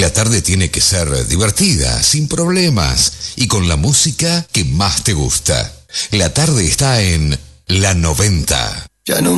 La tarde tiene que ser divertida, sin problemas y con la música que más te gusta. La tarde está en La 90. Ya no